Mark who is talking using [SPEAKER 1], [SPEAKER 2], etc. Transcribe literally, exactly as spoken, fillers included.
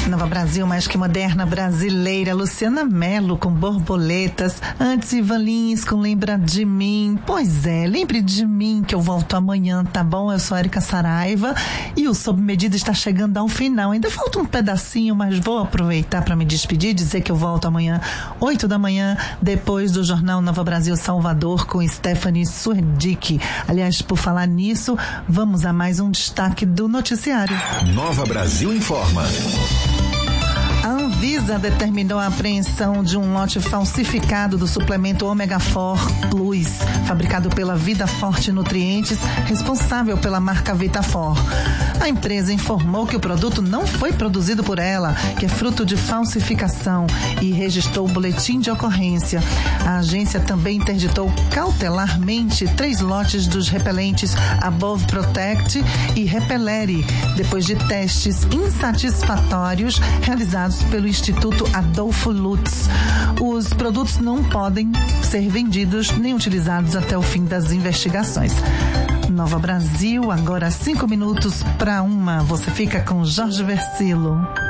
[SPEAKER 1] Nova Brasil, mais que moderna, brasileira. Luciana Mello com Borboletas. Antes, Ivan Lins com Lembra de Mim. Pois é, lembre de mim que eu volto amanhã, tá bom? Eu sou a Erika Saraiva e o Sob Medida está chegando ao final. Ainda falta um pedacinho, mas vou aproveitar para me despedir, dizer que eu volto amanhã, oito da manhã, depois do Jornal Nova Brasil Salvador com Stephanie Surdick. Aliás, por falar nisso, vamos a mais um destaque do noticiário.
[SPEAKER 2] Nova Brasil informa.
[SPEAKER 1] A Anvisa determinou a apreensão de um lote falsificado do suplemento Ômega quatro Plus, fabricado pela Vida Forte Nutrientes, responsável pela marca Vitafor. A empresa informou que o produto não foi produzido por ela, que é fruto de falsificação, e registrou o boletim de ocorrência. A agência também interditou cautelarmente três lotes dos repelentes Above Protect e Repelere, depois de testes insatisfatórios realizados pelo Instituto Adolfo Lutz. Os produtos não podem ser vendidos nem utilizados até o fim das investigações. Nova Brasil, agora cinco minutos para uma. Você fica com Jorge Versilo.